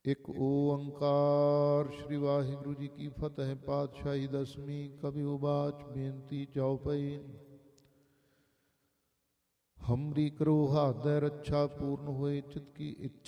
ਇੱਕ ਓੰਕਾਰ। ਸ੍ਰੀ ਵਾਹਿਗੁਰੂ ਜੀ ਕੀ ਫਤਿਹ। ਪਾਤਸ਼ਾਹੀ ਦਸਵੀਂ। ਕਵੀ ਉਵਾਚ। ਬੇਨਤੀ ਚੌਪਈ। ਹਮਰੀ ਕਰੋ ਹਾਦੈ ਰੱਛਾ, ਪੂਰਨ ਹੋਏ ਚਿਤ ਕੀ ਇੱਛਾ।